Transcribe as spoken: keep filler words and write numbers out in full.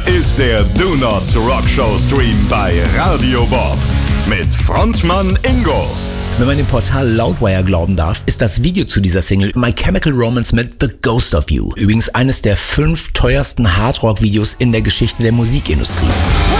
ist der Do Nots Rock Show Stream bei Radio Bob mit Frontmann Ingo. Wenn man dem Portal Loudwire glauben darf, ist das Video zu dieser Single My Chemical Romance mit The Ghost of You. Übrigens eines der fünf teuersten Hardrock-Videos in der Geschichte der Musikindustrie.